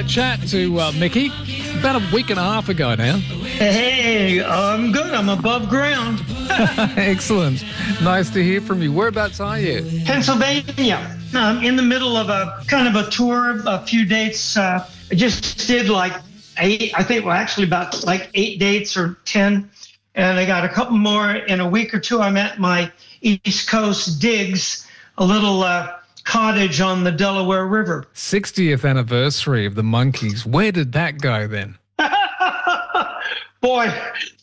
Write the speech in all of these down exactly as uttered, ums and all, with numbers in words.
a chat to uh, Mickey about a week and a half ago now. Hey, I'm good. I'm above ground. Excellent. Nice to hear from you. Whereabouts are you? Pennsylvania. I'm in the middle of a kind of a tour, a few dates. Uh, I just did like eight, I think, well, actually about like eight dates or ten. And I got a couple more in a week or two. I'm at my East Coast digs, a little uh, cottage on the Delaware River. sixtieth anniversary of the Monkees. Where did that go then? Boy,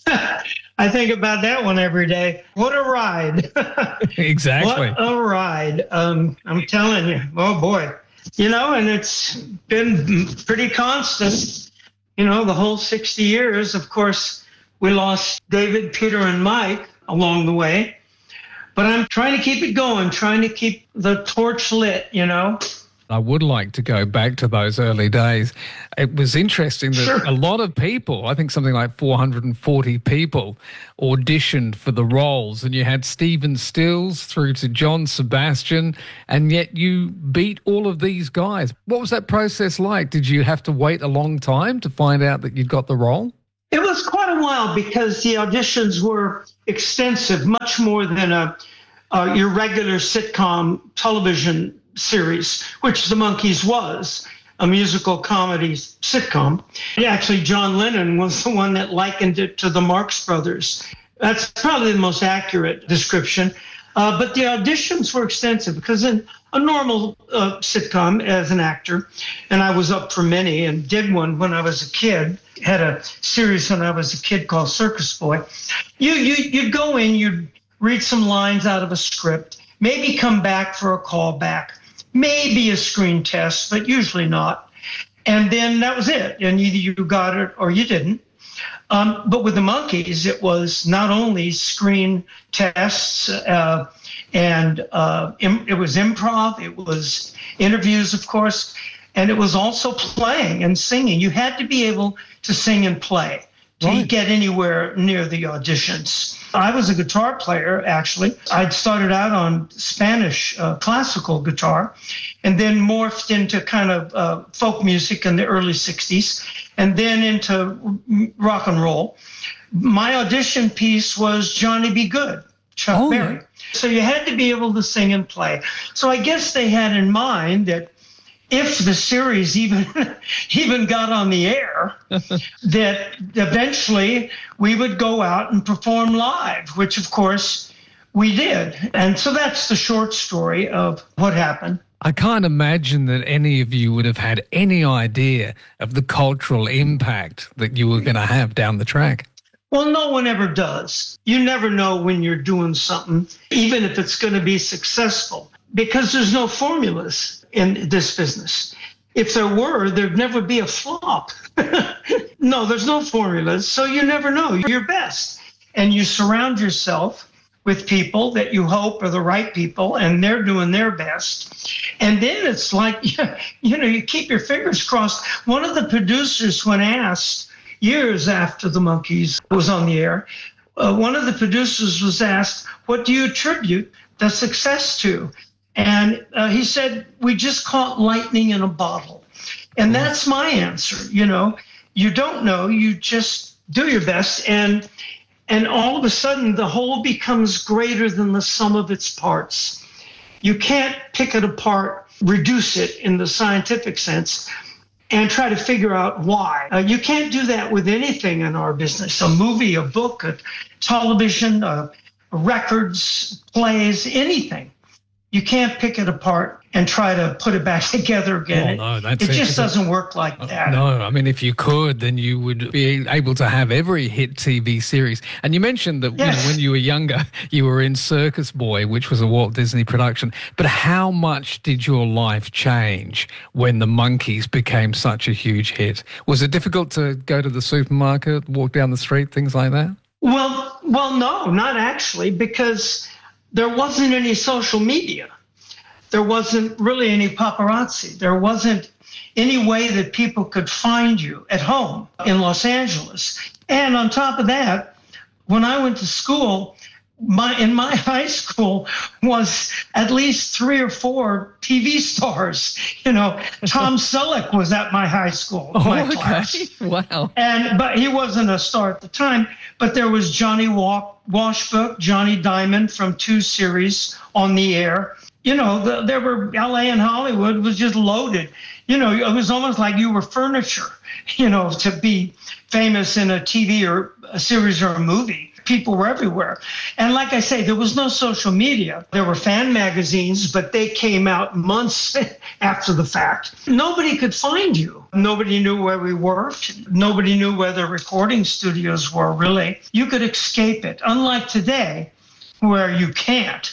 I think about that one every day. What a ride. Exactly. What a ride. Um, I'm telling you, oh boy. You know, and it's been pretty constant, you know, the whole sixty years. Of course, we lost David, Peter, and Mike along the way. But I'm trying to keep it going, trying to keep the torch lit, you know. I would like to go back to those early days. It was interesting that Sure. a lot of people, I think something like four hundred forty people, auditioned for the roles. And you had Stephen Stills through to John Sebastian, and yet you beat all of these guys. What was that process like? Did you have to wait a long time to find out that you'd got the role? It was quite a while because the auditions were extensive, much more than a, uh, your regular sitcom television series, which The Monkees was, a musical comedy sitcom. Actually, John Lennon was the one that likened it to the Marx Brothers. That's probably the most accurate description. Uh, but the auditions were extensive because in a normal uh, sitcom as an actor, and I was up for many and did one when I was a kid, had a series when I was a kid called Circus Boy. You, you, you'd go in, you'd read some lines out of a script, maybe come back for a callback, maybe a screen test, but usually not. And then that was it. And either you got it or you didn't. Um, but with the Monkees, it was not only screen tests, uh, and uh, im- it was improv, it was interviews, of course, and it was also playing and singing. You had to be able to sing and play to Right. get anywhere near the auditions. I was a guitar player, actually. I'd started out on Spanish uh, classical guitar and then morphed into kind of uh, folk music in the early sixties and then into rock and roll. My audition piece was Johnny B. Good, Chuck Oh, Berry. yeah. So you had to be able to sing and play. So I guess they had in mind that if the series even even got on the air, that eventually we would go out and perform live, which of course we did. And so that's the short story of what happened. I can't imagine that any of you would have had any idea of the cultural impact that you were going to have down the track. Well, no one ever does. You never know when you're doing something, even if it's going to be successful, because there's no formulas in this business. If there were, there'd never be a flop. No, there's no formulas, so you never know. You're your best. And you surround yourself with people that you hope are the right people, and they're doing their best. And then it's like, you know, you keep your fingers crossed. One of the producers, when asked years after the Monkees was on the air, uh, one of the producers was asked, what do you attribute the success to? And uh, he said, we just caught lightning in a bottle. And that's my answer. You know, you don't know, you just do your best. And and all of a sudden, the whole becomes greater than the sum of its parts. You can't pick it apart, reduce it in the scientific sense, and try to figure out why. Uh, you can't do that with anything in our business, a movie, a book, a television, uh, records, plays, anything. You can't pick it apart and try to put it back together again. Oh, no, that's it it. just doesn't work like that. No, I mean, if you could, then you would be able to have every hit T V series. And you mentioned that Yes. you know, when you were younger, you were in Circus Boy, which was a Walt Disney production. But how much did your life change when the Monkees became such a huge hit? Was it difficult to go to the supermarket, walk down the street, things like that? Well, well, no, not actually, because there wasn't any social media. There wasn't really any paparazzi. There wasn't any way that people could find you at home in Los Angeles. And on top of that, when I went to school, my in my high school was at least three or four T V stars. You know, Tom Selleck was at my high school, oh, my okay. class. Wow. And but he wasn't a star at the time. But there was Johnny Walk, Washbook, Johnny Diamond from two series on the air. You know, the, there were L A and Hollywood was just loaded. You know, it was almost like you were furniture, you know, to be famous in a T V or a series or a movie. People were everywhere. And like I say, there was no social media. There were fan magazines, but they came out months after the fact. Nobody could find you. Nobody knew where we worked. Nobody knew where the recording studios were, really. You could escape it. Unlike today, where you can't.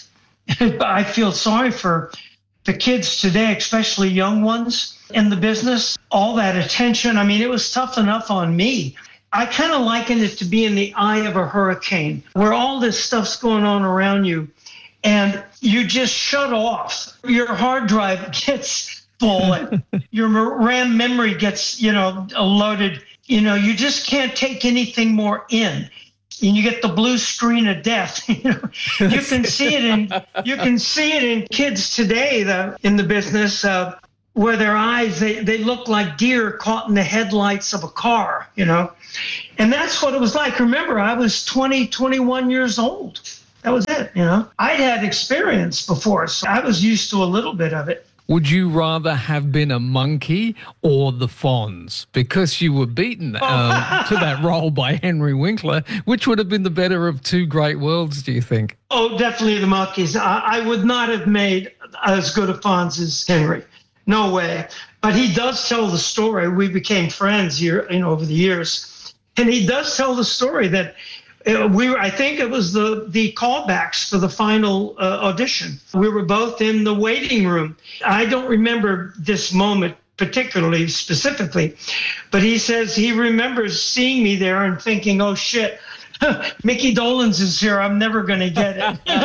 I feel sorry for the kids today, especially young ones in the business. All that attention. I mean, it was tough enough on me. I kind of liken it to being in the eye of a hurricane, where all this stuff's going on around you, and you just shut off. Your hard drive gets full, and your RAM memory gets, you know, loaded. You know, you just can't take anything more in. And you get the blue screen of death. You know, you can see it in you can see it in kids today, the, in the business, uh, where their eyes they, they look like deer caught in the headlights of a car. You know, and that's what it was like. Remember, I was twenty, twenty-one years old. That was it. You know, I'd had experience before, so I was used to a little bit of it. Would you rather have been a monkey or the Fonz? Because you were beaten uh, to that role by Henry Winkler. Which would have been the better of two great worlds, do you think? Oh, definitely the Monkees. I, I would not have made as good a Fonz as Henry. No way. But he does tell the story. We became friends year, you know, over the years. And he does tell the story that Uh, we were, I think it was the, the callbacks for the final uh, audition. We were both in the waiting room. I don't remember this moment particularly specifically, but he says he remembers seeing me there and thinking, oh, shit, Mickey Dolenz is here. I'm never going to get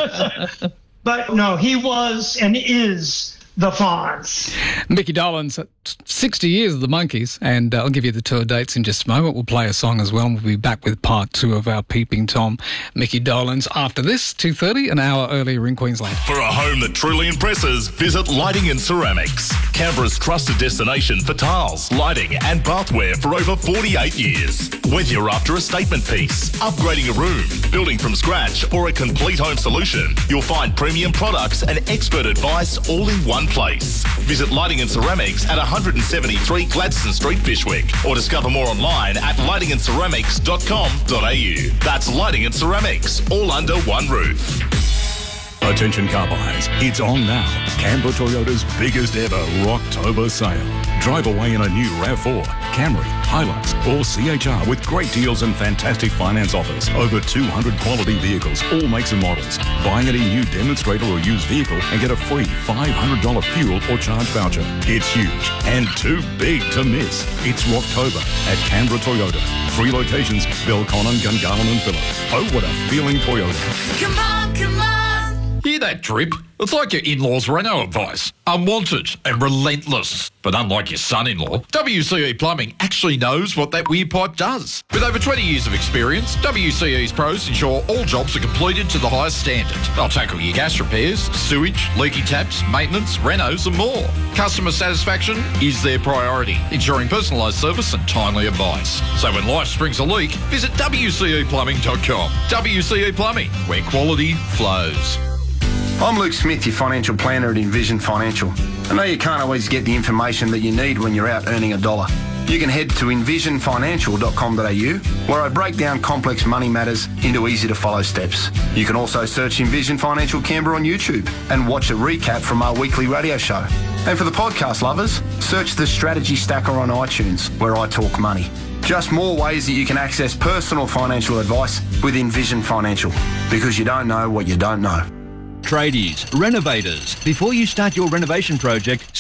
it. But no, he was and is the Fonz. Mickey Dolenz, sixty years of the Monkees, and uh, I'll give you the tour dates in just a moment. We'll play a song as well, and we'll be back with part two of our Peeping Tom, Mickey Dolenz, after this, two thirty, an hour earlier in Queensland. For a home that truly impresses, visit Lighting and Ceramics, Canberra's trusted destination for tiles, lighting and bathware for over forty-eight years. Whether you're after a statement piece, upgrading a room, building from scratch, or a complete home solution, you'll find premium products and expert advice all in one place. Visit Lighting and Ceramics at one seventy-three Gladstone Street, Fyshwick, or discover more online at lighting and ceramics dot com dot a u. That's Lighting and Ceramics, all under one roof. Attention car buyers, it's on now. Canberra Toyota's biggest ever Rocktober sale. Drive away in a new RAV four, Camry, Hilux or C H R with great deals and fantastic finance offers. Over two hundred quality vehicles, all makes and models. Buy any new demonstrator or used vehicle and get a free five hundred dollars fuel or charge voucher. It's huge and too big to miss. It's Rocktober at Canberra Toyota. Three locations, Belconnen, Gungahlin and Phillip. Oh, what a feeling Toyota. Come on, come on. Hear that drip? It's like your in-laws' Renault advice. Unwanted and relentless. But unlike your son-in-law, W C E Plumbing actually knows what that weird pipe does. With over twenty years of experience, W C E's pros ensure all jobs are completed to the highest standard. They'll tackle your gas repairs, sewage, leaky taps, maintenance, renos and more. Customer satisfaction is their priority, ensuring personalised service and timely advice. So when life springs a leak, visit W C E plumbing dot com. W C E Plumbing, where quality flows. I'm Luke Smith, your financial planner at Envision Financial. I know you can't always get the information that you need when you're out earning a dollar. You can head to envision financial dot com dot a u, where I break down complex money matters into easy-to-follow steps. You can also search Envision Financial Canberra on YouTube and watch a recap from our weekly radio show. And for the podcast lovers, search the Strategy Stacker on iTunes, where I talk money. Just more ways that you can access personal financial advice with Envision Financial, because you don't know what you don't know. Tradies, renovators, before you start your renovation project, stop,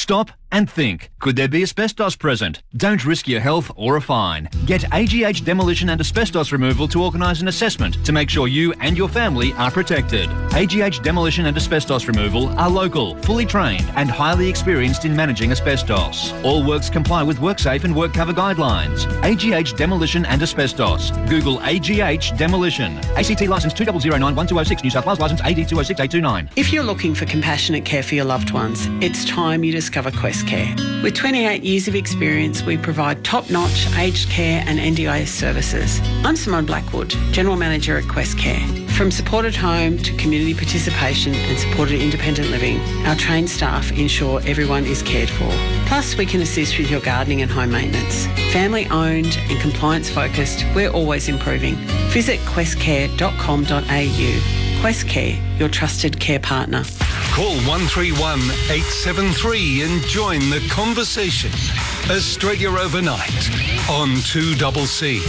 and think, could there be asbestos present? Don't risk your health or a fine. Get A G H Demolition and Asbestos Removal to organise an assessment to make sure you and your family are protected. A G H Demolition and Asbestos Removal are local, fully trained and highly experienced in managing asbestos. All works comply with WorkSafe and WorkCover guidelines. A G H Demolition and Asbestos. Google A G H Demolition. A C T licence two zero zero nine one two zero six, New South Wales licence A D two zero six eight two nine. If you're looking for compassionate care for your loved ones, it's time you discover Quest Care. With twenty-eight years of experience, we provide top-notch aged care and N D I S services. I'm Simone Blackwood, General Manager at Quest Care. From supported home to community participation and supported independent living, our trained staff ensure everyone is cared for. Plus, we can assist with your gardening and home maintenance. Family-owned and compliance-focused, we're always improving. Visit quest care dot com dot a u. Quest Care, your trusted care partner. Call one three one eight seven three and join the conversation. Australia Overnight on two C C.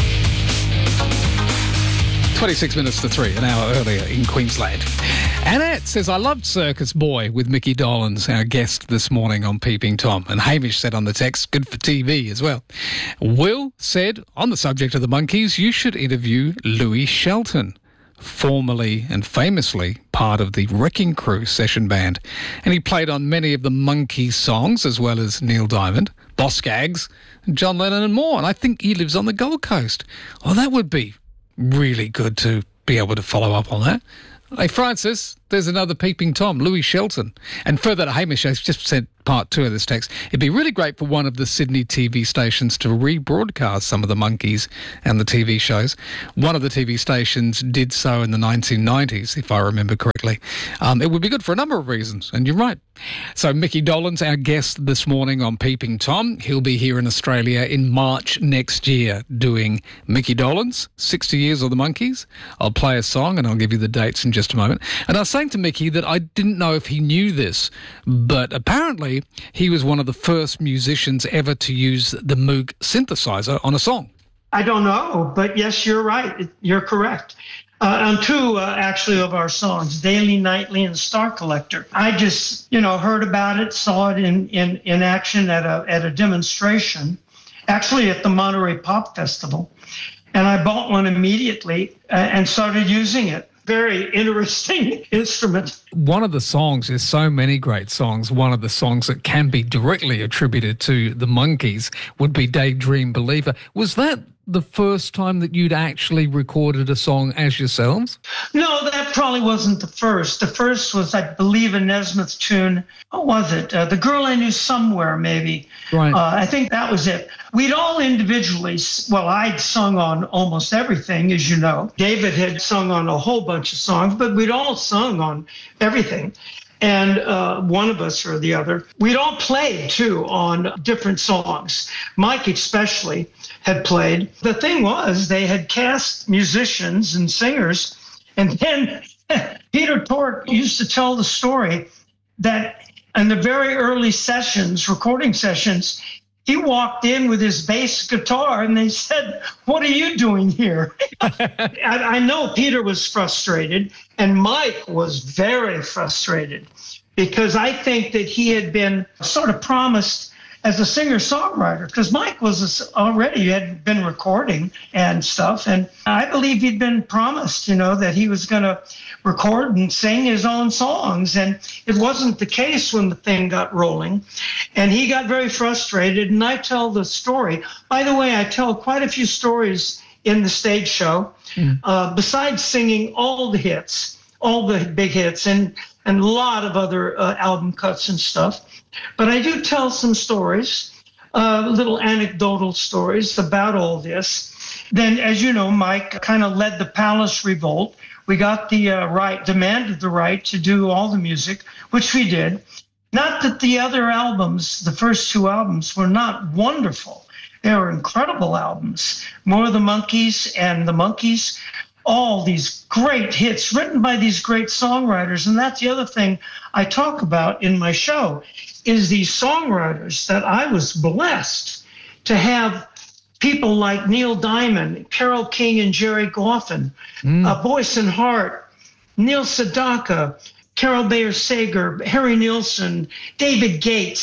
twenty-six minutes to three, an hour earlier in Queensland. Annette says, I loved Circus Boy with Mickey Dolenz, our guest this morning on Peeping Tom. And Hamish said on the text, good for T V as well. Will said, on the subject of the Monkees, you should interview Louis Shelton, formerly and famously part of the Wrecking Crew session band. And he played on many of the Monkees songs, as well as Neil Diamond, Boss Skaggs, John Lennon and more. And I think he lives on the Gold Coast. Well, that would be really good to be able to follow up on that. Hey, Francis, there's another Peeping Tom, Louis Shelton. And further to Hamish, I just sent part two of this text. It'd be really great for one of the Sydney T V stations to rebroadcast some of the Monkees and the T V shows. One of the T V stations did so in the nineteen nineties, if I remember correctly. Um, it would be good for a number of reasons, and you're right. So Mickey Dolenz, our guest this morning on Peeping Tom. He'll be here in Australia in March next year doing Mickey Dolenz, sixty years of the Monkees. I'll play a song and I'll give you the dates in just a moment. And I was saying to Mickey that I didn't know if he knew this, but apparently he was one of the first musicians ever to use the Moog synthesizer on a song. I don't know, but yes, you're right. You're correct. Uh, on two, uh, actually, of our songs, Daily, Nightly, and Star Collector. I just, you know, heard about it, saw it in, in, in action at a at a demonstration, actually at the Monterey Pop Festival, and I bought one immediately uh, and started using it. Very interesting instrument. One of the songs, there's so many great songs, one of the songs that can be directly attributed to the Monkees would be Daydream Believer. Was that the first time that you'd actually recorded a song as yourselves? No, that probably wasn't the first. The first was, I believe, a Nesmith tune. What was it? Uh, The Girl I Knew Somewhere, maybe. Right. Uh, I think that was it. We'd all individually, well, I'd sung on almost everything, as you know. David had sung on a whole bunch of songs, but we'd all sung on everything. And uh, one of us or the other, we'd all played, too, on different songs. Mike especially had played. The thing was, they had cast musicians and singers, and then Peter Tork used to tell the story that in the very early sessions, recording sessions, he walked in with his bass guitar, and they said, what are you doing here? I, I know Peter was frustrated, and Mike was very frustrated, because I think that he had been sort of promised as a singer-songwriter, because Mike was already had been recording and stuff, and I believe he'd been promised, you know, that he was going to record and sing his own songs, and it wasn't the case when the thing got rolling, and he got very frustrated, and I tell the story. By the way, I tell quite a few stories in the stage show, mm. uh, besides singing all the hits, all the big hits, and, and a lot of other uh, album cuts and stuff. But I do tell some stories, uh, little anecdotal stories about all this. Then, as you know, Mike kind of led the Palace Revolt. We got the uh, right, demanded the right to do all the music, which we did. Not that the other albums, the first two albums, were not wonderful. They were incredible albums. More of the Monkees and the Monkees, all these great hits written by these great songwriters. And that's the other thing I talk about in my show, is these songwriters that I was blessed to have. People like Neil Diamond, Carole King and Jerry Goffin, mm. uh, Boyce and Hart, Neil Sedaka, Carol Bayer Sager, Harry Nilsson, David Gates,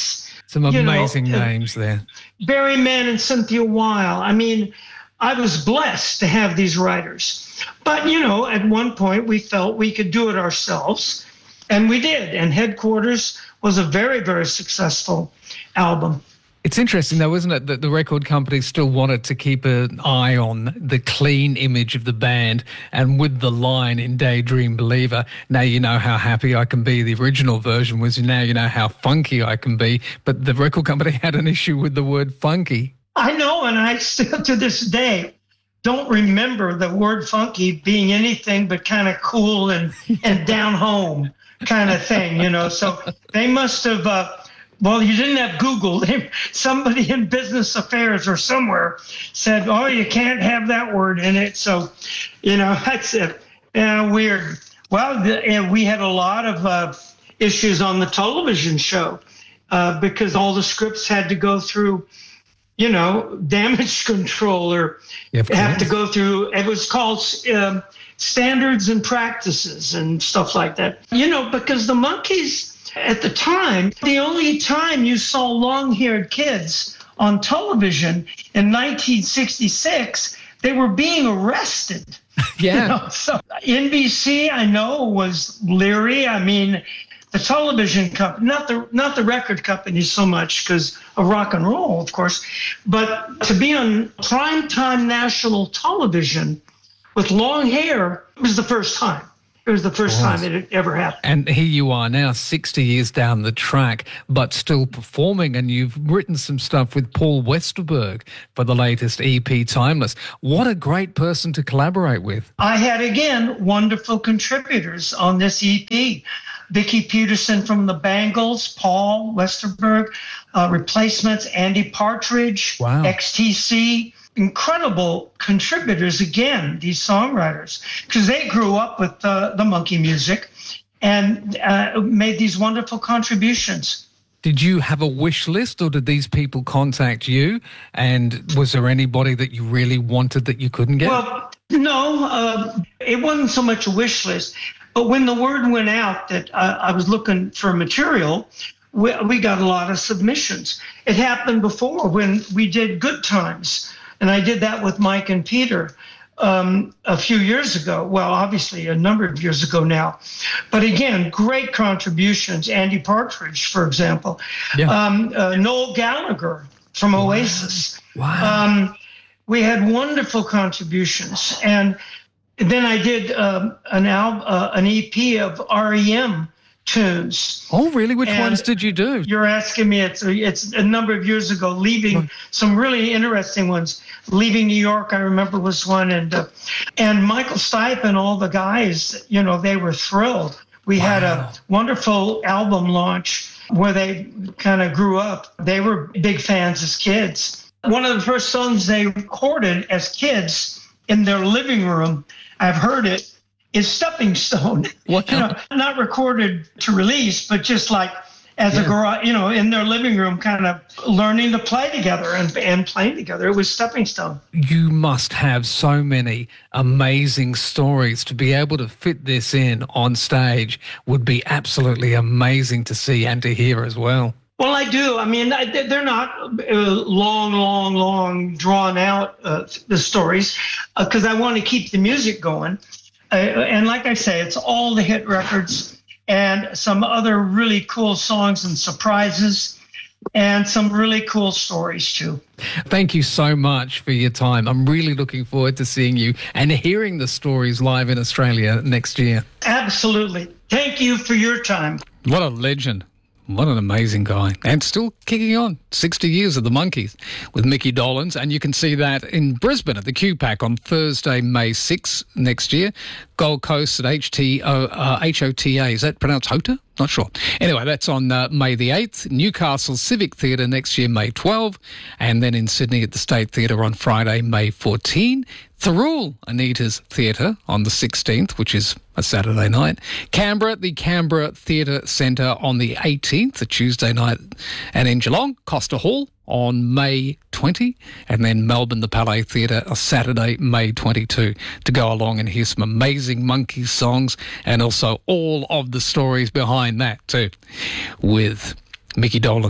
Some amazing you know, names there. Barry Mann and Cynthia Weil. I mean, I was blessed to have these writers. But, you know, at one point we felt we could do it ourselves, and we did. And Headquarters was a very, very successful album. It's interesting, though, isn't it, that the record company still wanted to keep an eye on the clean image of the band, and with the line in Daydream Believer, now you know how happy I can be. The original version was now you know how funky I can be, but the record company had an issue with the word funky. I know, and I still to this day don't remember the word funky being anything but kind of cool and, and down home kind of thing, you know. So they must have... Uh, Well, you didn't have Google. Somebody in business affairs or somewhere said, oh, you can't have that word in it. So, you know, that's it. Uh, weird. Well, the, we had a lot of uh, issues on the television show uh, because all the scripts had to go through, you know, damage control or yeah, have to go through, it was called um, standards and practices and stuff like that. You know, because the Monkees, at the time, the only time you saw long-haired kids on television in nineteen sixty-six, they were being arrested. Yeah. You know? So N B C, I know, was leery. I mean, the television company, not the not the record company so much because of rock and roll, of course, but to be on primetime national television with long hair was the first time. It was the first time it had ever happened. And here you are now, sixty years down the track, but still performing. And you've written some stuff with Paul Westerberg for the latest E P, Timeless. What a great person to collaborate with. I had, again, wonderful contributors on this E P. Vicki Peterson from the Bangles, Paul Westerberg, uh, Replacements, Andy Partridge, wow. X T C. Incredible contributors, again, these songwriters, because they grew up with uh, the monkey music and uh, made these wonderful contributions. Did you have a wish list, or did these people contact you? And was there anybody that you really wanted that you couldn't get? Well, no, uh, it wasn't so much a wish list. But when the word went out that uh, I was looking for material, we, we got a lot of submissions. It happened before when we did Good Times. And I did that with Mike and Peter um, a few years ago. Well, obviously a number of years ago now. But again, great contributions. Andy Partridge, for example. Yeah. Um, uh, Noel Gallagher from Oasis. Wow. Um, we had wonderful contributions. And then I did um, an, al- uh, an E P of R E M tunes. Oh, really? Which and ones did you do? You're asking me. It's a, it's a number of years ago. Leaving some really interesting ones. Leaving New York, I remember, was one, and uh, and Michael Stipe and all the guys. You know, they were thrilled. We wow. had a wonderful album launch where they kind of grew up. They were big fans as kids. One of the first songs they recorded as kids in their living room, I've heard it, is Stepping Stone. What? You know, not recorded to release, but just like as yeah. a garage, you know, in their living room, kind of learning to play together and, and playing together. It was Stepping Stone. You must have so many amazing stories. To be able to fit this in on stage would be absolutely amazing to see and to hear as well. Well, I do. I mean, they're not uh, long, long, long, drawn out uh, the stories because uh, I want to keep the music going. Uh, and like I say, it's all the hit records and some other really cool songs and surprises and some really cool stories too. Thank you so much for your time. I'm really looking forward to seeing you and hearing the stories live in Australia next year. Absolutely. Thank you for your time. What a legend. What an amazing guy. And still kicking on. sixty years of the Monkees with Micky Dolenz. And you can see that in Brisbane at the Q PAC on Thursday, May sixth next year. Gold Coast at H T O, uh, H O T A. Is that pronounced Hota? Not sure. Anyway, that's on uh, May the eighth. Newcastle Civic Theatre next year, May twelfth. And then in Sydney at the State Theatre on Friday, May fourteenth. Thirroul Anita's Theatre on the sixteenth, which is a Saturday night. Canberra at the Canberra Theatre Centre on the eighteenth, a Tuesday night. And in Geelong, Costa Hall on May twentieth. And then Melbourne, the Palais Theatre, a Saturday, May twenty-second, to go along and hear some amazing Monkees songs and also all of the stories behind that too with Micky Dolenz.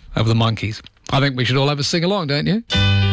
over the Monkees. I think we should all have a sing-along, don't you?